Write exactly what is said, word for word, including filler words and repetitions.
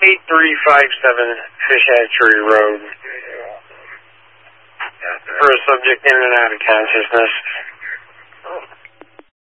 eight three five seven Fish Hatchery Road. For a subject in and out of consciousness.